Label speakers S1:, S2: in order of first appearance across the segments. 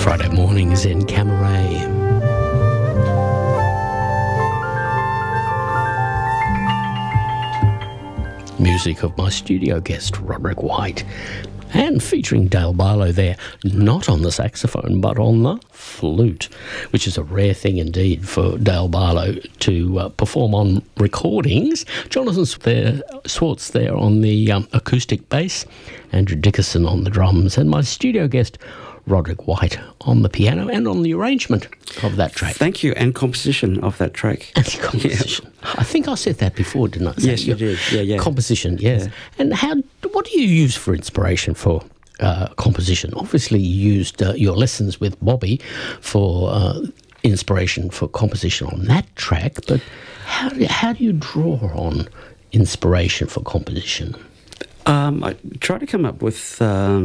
S1: Friday mornings in Camaret. Music of my studio guest, Roderick White, and featuring Dale Barlow there, not on the saxophone, but on the flute, which is a rare thing indeed for Dale Barlow to perform on recordings. Jonathan Swartz there on the acoustic bass, Andrew Dickerson on the drums, and my studio guest, Roderick White, on the piano and on the arrangement of that track.
S2: Thank you, and composition of that track.
S1: And composition. Yeah. I think I said that before, didn't I?
S2: Yes, you did. Yeah.
S1: Composition, yes. Yeah. And what do you use for inspiration for composition? Obviously, you used your lessons with Bobby for inspiration for composition on that track, but how do you draw on inspiration for composition?
S2: I try to come up with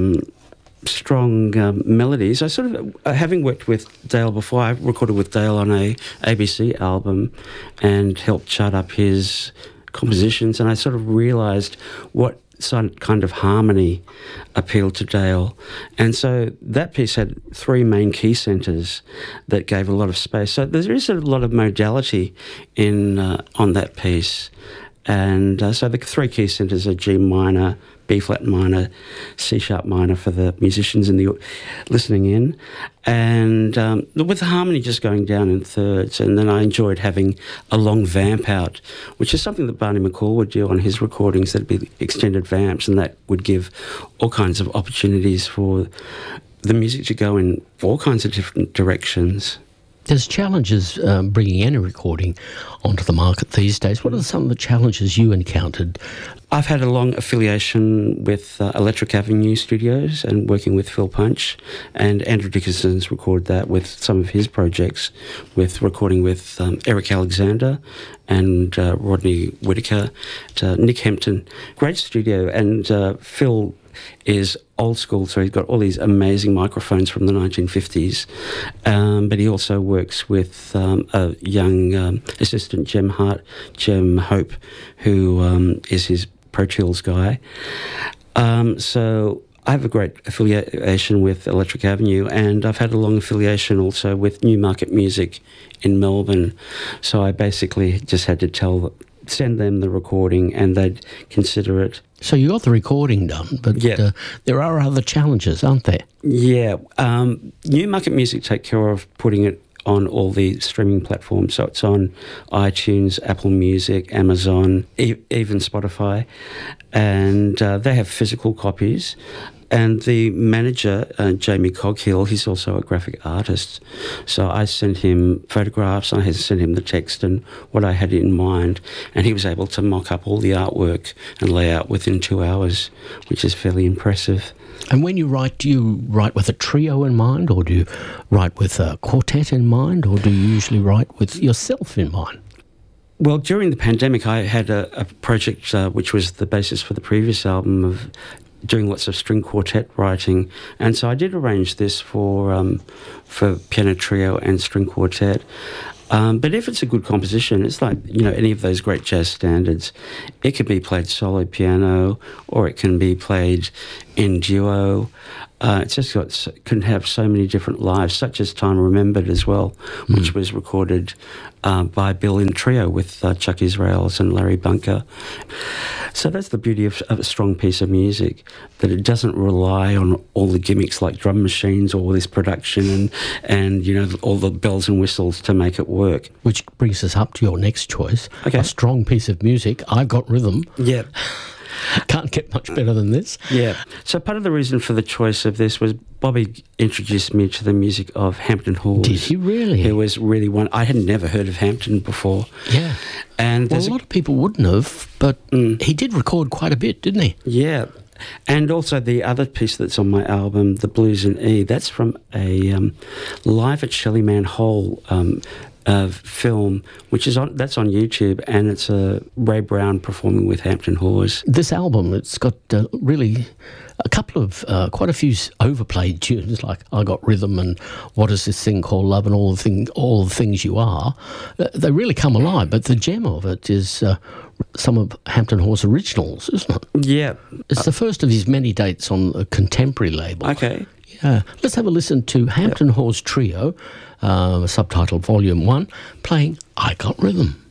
S2: strong melodies. I sort of, having worked with Dale before, I recorded with Dale on a ABC album and helped chart up his compositions, and I sort of realised what kind of harmony appealed to Dale. And so that piece had three main key centres that gave a lot of space. So there is a lot of modality in on that piece. And so the three key centres are G minor, B flat minor, C sharp minor for the musicians in the listening in, and with the harmony just going down in thirds. And then I enjoyed having a long vamp out, which is something that Barney McCall would do on his recordings. That'd be extended vamps, and that would give all kinds of opportunities for the music to go in all kinds of different directions.
S1: There's challenges bringing any recording onto the market these days. What are some of the challenges you encountered?
S2: I've had a long affiliation with Electric Avenue Studios and working with Phil Punch, and Andrew Dickerson's recorded that with some of his projects, with recording with Eric Alexander and Rodney Whitaker, Nick Hempton. Great studio, and Phil is old school, so he's got all these amazing microphones from the 1950s, but he also works with a young assistant, Jem Hope, who is his Pro Tools guy. So I have a great affiliation with Electric Avenue, and I've had a long affiliation also with Newmarket Music in Melbourne. So I basically just had to send them the recording and they'd consider it.
S1: So you got the recording done, but there are other challenges, aren't there? Yeah.
S2: Newmarket Music take care of putting it on all the streaming platforms. So it's on iTunes, Apple Music, Amazon, even Spotify. And they have physical copies. And the manager, Jamie Coghill, he's also a graphic artist. So I sent him photographs, I sent him the text and what I had in mind, and he was able to mock up all the artwork and layout within 2 hours, which is fairly impressive.
S1: And when you write, do you write with a trio in mind, or do you write with a quartet in mind, or do you usually write with yourself in mind?
S2: Well, during the pandemic, I had a project which was the basis for the previous album of doing lots of string quartet writing, and so I did arrange this for piano trio and string quartet. But if it's a good composition, it's like, any of those great jazz standards. It can be played solo piano, or it can be played in duo. It's just can have so many different lives, such as Time Remembered as well, which was recorded by Bill in trio with Chuck Israels and Larry Bunker. So that's the beauty of a strong piece of music, that it doesn't rely on all the gimmicks like drum machines or all this production and all the bells and whistles to make it work.
S1: Which brings us up to your next choice.
S2: Okay.
S1: A strong piece of music. I've got rhythm.
S2: Yeah.
S1: Can't get much better than this.
S2: Yeah. So part of the reason for the choice of this was Bobby introduced me to the music of Hampton Hawes.
S1: Did he really?
S2: He was really one. I had never heard of Hampton before.
S1: Yeah.
S2: And
S1: a lot of people wouldn't have, but he did record quite a bit, didn't he?
S2: Yeah. And also the other piece that's on my album, The Blues in E, that's from a Live at Shelleyman Hole film, that's on YouTube, and it's Ray Brown performing with Hampton Hawes.
S1: This album, it's got really a couple of quite a few overplayed tunes, like I Got Rhythm and What Is This Thing Called Love and All the Things You Are. They really come alive, but the gem of it is some of Hampton Hall's originals, isn't it?
S2: Yeah.
S1: It's the first of his many dates on a contemporary label.
S2: Okay.
S1: Yeah. Let's have a listen to Hampton Hall's Trio, subtitled Volume 1, playing I Got Rhythm.